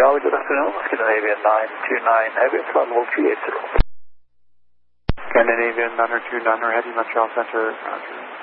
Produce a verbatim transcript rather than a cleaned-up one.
Charlie, good afternoon. Scandinavian nine two nine Heavy, flight level three eight zero. Scandinavian nine two nine Heavy, Montreal Center, Roger.